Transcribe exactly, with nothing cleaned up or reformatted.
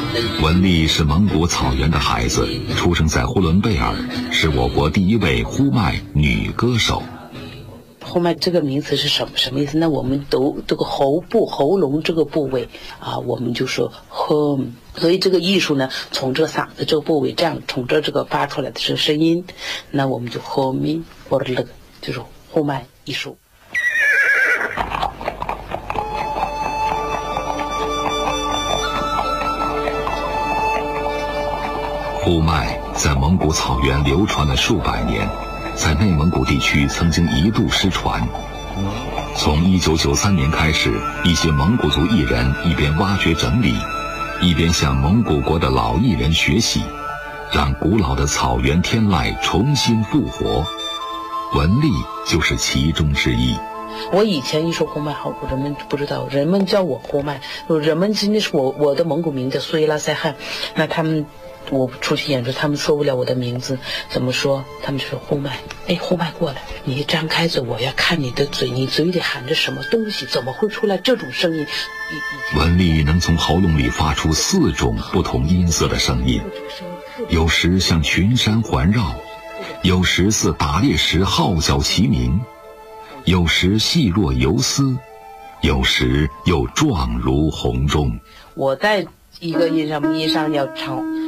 文丽是蒙古草原的孩子，出生在呼伦贝尔，是我国第一位呼麦女歌手。 呼麦这个名词是什么什么意思？那我们都这个喉部喉咙这个部位啊，我们就说 hum， 所以这个艺术呢，从这个嗓子这个部位这样从这这个发出来的是声音，那我们就 humi 或者那个就是呼麦艺术。 呼麦在蒙古草原流传了数百年，在内蒙古地区曾经一度失传。从一九九三年开始，一些蒙古族艺人一边挖掘整理，一边向蒙古国的老艺人学习，让古老的草原天籁重新复活。文丽就是其中之一。 我以前一说呼麦好，人们不知道，人们叫我呼麦，人们今天是我我的蒙古名叫苏伊拉塞汗，那他们。我出去演出，他们受不了我的名字，怎么说？他们就说呼麦，哎，呼麦过来，你一张开嘴，我要看你的嘴，你嘴里含着什么东西？怎么会出来这种声音？ 文丽能从喉咙里发出四种不同音色的声音，有时像群山环绕，有时似打猎时号角齐鸣，有时细若游丝，有时又状如洪钟。 我在一个音上音上要唱。